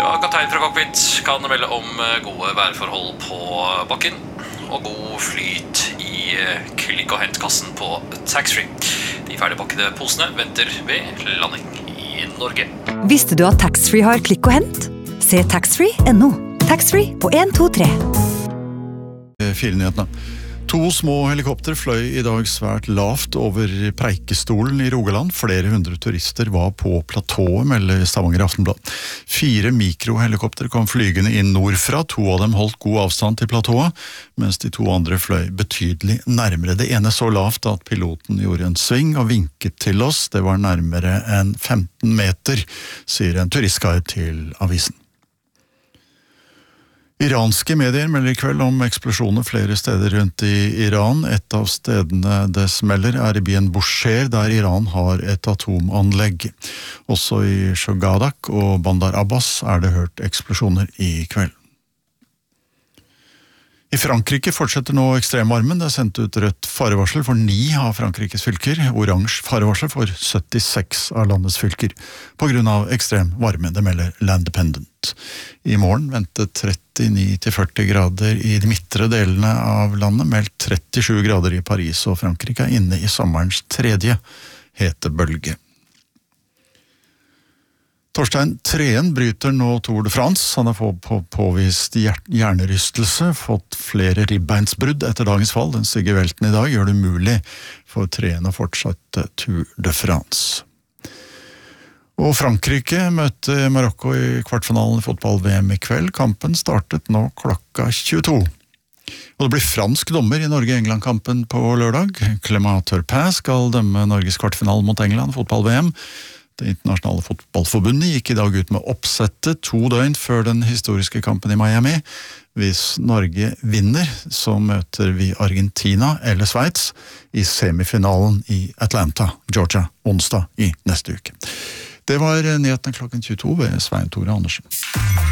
Ja, kaptein fra cockpit kan melde om gode værforhold på bakken og god flyt i klikk- og hentkassen på taxfree. De ferdigpakkede posene venter ved landing i Norge. Visste du at taxfree har klikk og hent? Se taxfree.no. Taxfree på 1, 2, 3. Fire nyhetene. 2 små helikopter fløy i dag svært lavt over Preikestolen i Rogaland. Flere hundre turister var på platået, melder Stavanger Aftenblad. 4 mikrohelikopter kom flygende inn nordfra. 2 av dem holdt god avstand til platået, mens de 2 andre fløy betydelig nærmere. Det ene så lavt at piloten gjorde en sving og vinket til oss. Det var nærmere enn 15 meter, sier en turistguide til avisen. Iranske medier melder i kveld om eksplosjoner flere steder rundt i Iran. Et av stedene det smeller er i byen Bushehr, der Iran har et atomanlegg. Også i Shogadak og Bandar Abbas er det hørt eksplosjoner i kveld. I Frankrike fortsetter nå ekstremvarmen. Det er sendt ut rødt farevarsel for 9 av Frankrikes fylker, oransje farevarsel for 76 av landets fylker, på grunn av ekstrem varme, det melder L'Independent. I morgen ventet 39-40 grader i de midtre delene av landet, meldt 37 grader i Paris, og Frankrike er inne i sommerens 3. hetebølge. Torstein Treen bryter nå Tour de France. Han har fått påvist hjernerystelse, fått flere ribbeinsbrudd etter dagens fall. Den stygge velten i dag gjør det mulig for Treen å fortsette Tour de France. Og Frankrike møter Marokko i kvartfinalen i fotball-VM i kveld. Kampen startet nå klokka 22. Og det blir fransk dommer i Norge-England-kampen på lørdag. Clément Turpin skal dømme Norges kvartfinale mot England, fotball-VM. Det internasjonale fotballforbundet gikk i dag ut med oppsettet 2 døgn før den historiske kampen i Miami. Hvis Norge vinner, så møter vi Argentina eller Sveits i semifinalen i Atlanta, Georgia, onsdag i neste uke. Det var nyhetene klokken 22 ved Svein Tore Andersen.